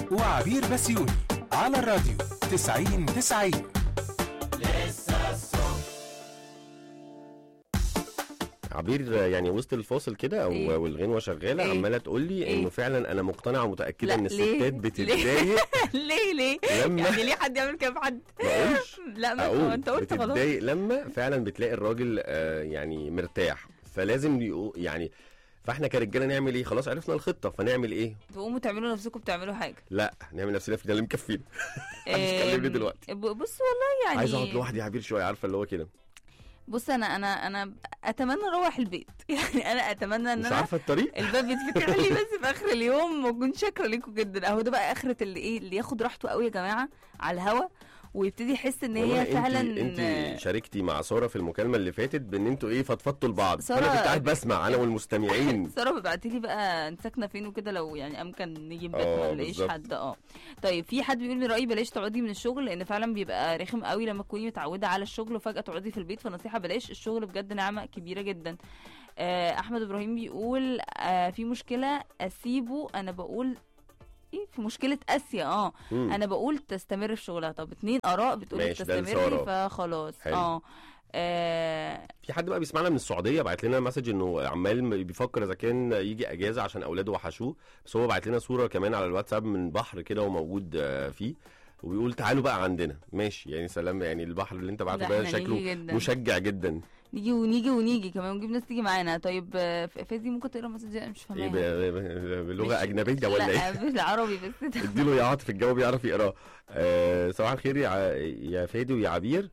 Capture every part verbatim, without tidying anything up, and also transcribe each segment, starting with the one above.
وعبير بسيوني على الراديو تسعين تسعين. عبير يعني وسط الفاصل كده او إيه؟ والغنوه شغاله إيه؟ عماله تقول لي إيه؟ انه فعلا انا مقتنعه ومتاكده ان ليه؟ الستات بتتضايق. ليه ليه لما يعني ليه حد يعمل كده في حد؟ ما اقولش لا ما هو اقول انت قلت خلاص. بتتضايق لما فعلا بتلاقي الراجل آه يعني مرتاح، فلازم يقو يعني فاحنا كرجاله نعمل ايه؟ خلاص عرفنا الخطه، فنعمل ايه؟ تقوموا تعملوا نفسكم بتعملوا حاجه. لا نعمل نفسنا فينا اللي مكفينا. محدش إيه، كلمني دلوقتي. ب- بص والله يعني عايز اقعد لوحدي يا عبير شويه، عارفه اللي هو كده. بص انا انا انا اتمنى اروح البيت. يعني انا اتمنى ان مش انا عارفه الطريق. الباب يتفتح لي بس في اخر اليوم، واكون شاكره ليكم جدا. اهو ده بقى اخره اللي ايه اللي ياخد راحته قوي يا جماعه على الهوا، ويبتدي يحس ان هي فعلا. انت شاركتي مع ساره في المكالمه اللي فاتت بان انتوا ايه فضفضتوا لبعض، سارة فانا كنت قاعد بسمع انا والمستمعين. ساره بتبعتي لي بقى انت ساكنه فين وكده، لو يعني امكن نيجي البيت آه، ما نلاقيش بالظبط. حد. اه طيب في حد بيقول لي رايي بلاش تقعدي من الشغل، لان فعلا بيبقى رخم قوي لما تكوني متعوده على الشغل وفجاه تقعدي في البيت، فنصيحه بلاش. الشغل بجد نعمه كبيره جدا. آه، احمد ابراهيم بيقول آه، في مشكله اسيبه، انا بقول ايه في مشكله اسيا. اه مم. انا بقول تستمر في شغلها. طب اتنين اراء بتقول ماشي، ده تستمري لسارة. فخلاص. حلو. اه آه، في حد بقى بيسمعنا من السعوديه بعت لنا مسج انه عمال بيفكر اذا كان يجي اجازه عشان اولاده وحشوه، بس هو بعت لنا صوره كمان على الواتساب من بحر كده وموجود آه، فيه، وبيقول تعالوا بقى عندنا. ماشي يعني سلام، يعني البحر اللي انت بعته لا، ده احنا شكله نيجي جدا. مشجع جدا. نيجي ونيجي ونيجي كمان ونجيب ناس تيجي معانا. طيب آه، فادي ممكن تقرا مسج؟ انا مش ايه فاهماها. ب- ب- بلغه مش- اجنبيه ولا لا ايه؟ بالعربي بس. اديله يا عاطف الجو بيعرف يقراه. آه صباح الخير يا ع- يا فادي ويا عبير.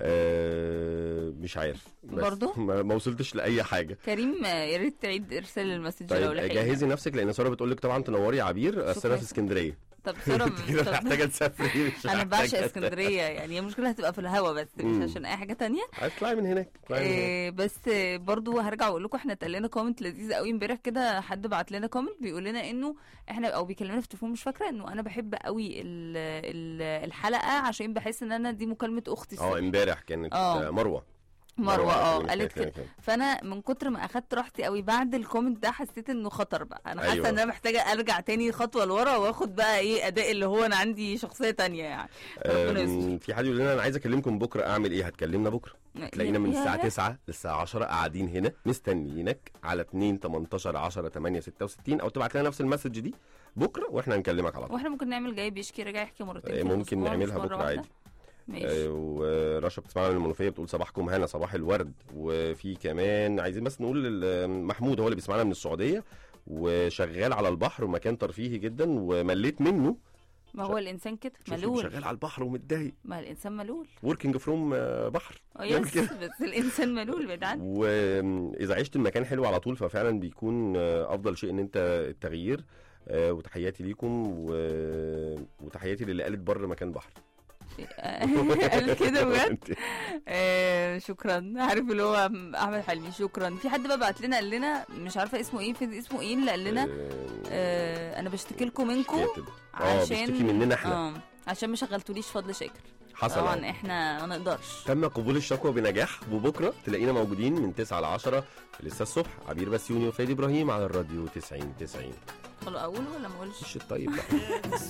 آه مش عارف بس برضو؟ ما, ما وصلتش لاي حاجه. كريم آه، يا ريت تعيد ارسال المسج لو طيب لحقنا. جهزي نفسك لان ساره بتقول لك طبعا تنوري يا عبير، اصل انا شكراً. في اسكندريه. طب ساره انت كده طب- محتاجه تسافري. مش انا محتاجة بعشق ت- اسكندريه، يعني هي المشكله هتبقى في الهوا بس مم. مش عشان اي حاجه تانية. عايز تطلعي من هناك اطلعي من هناك. إيه بس برضو هرجع اقول لكم احنا اتقال لنا كومنت لذيذ قوي امبارح كده. حد بعت لنا كومنت بيقول لنا انه احنا او بيكلمنا في التليفون مش فاكره، انه انا بحب قوي ال ال الحلقه عشان بحس ان انا دي مكالمه اختي اه الصبح. امبارح كانت آه. آه، مروه مروه اه كلمت قالت كده كده. كده. فانا من كتر ما اخدت راحتي قوي بعد الكومنت ده حسيت انه خطر بقى. انا حاسه أيوة. ان انا محتاجه ارجع تاني خطوه لورا واخد بقى ايه اداء اللي هو انا عندي شخصيه تانية يعني. ربنا يستر. أم، في حد يقول لنا انا عايز اكلمكم بكره، اعمل ايه؟ هتكلمنا بكره، تلاقينا من الساعه ياه. تسعة للساعه عشرة قاعدين هنا مستنيينك على اتنين تمنتاشر عشرة تمانية ستة وستين، او تبعت لنا نفس المسج دي بكره واحنا هنكلمك على طول. واحنا ممكن نعمل جاي بيشكي راجع يحكي مرتين آه، في ممكن الأسبوع، مش نعملها مرة بكره واحدة. عادي. ماشي. آه، ورشا بتسمعنا من المنوفيه بتقول صباحكم هنا، صباح الورد. وفي كمان عايزين بس نقول ال- محمود هو اللي بيسمعنا من السعوديه وشغال على البحر ومكان ترفيهي جدا ومليت منه. ما هو الانسان كده شوفي ملول. شغال على البحر ومتضايق، ما الانسان ملول. وركينج فروم بحر. اه يعمل يس كده. بس الانسان ملول بدعان. واذا عشت المكان حلو على طول ففعلا بيكون آه، افضل شيء ان انت التغيير. آه، وتحياتي ليكم و... وتحياتي للي قالت بر مكان بحر. قال كده بجد. آه شكرا. عارف اللي هو احمد حلمي. شكرا. في حد بقى بعت لنا قال لنا مش عارفه اسمه ايه، في اسمه ايه اللي قال لنا آه انا بشتكي لكم منكم اه بيشتكي مننا احنا اه عشان ما شغلتوليش فضل شاكر. حصل. طبعا احنا ما نقدرش. تم قبول الشكوى بنجاح، وبكره تلاقينا موجودين من تسعة ل عشرة لسه الصبح. عبير بسيوني وفادي ابراهيم على الراديو تسعين تسعين. خلاص اقول ولا ما اقولش؟ مش الطيب بقى.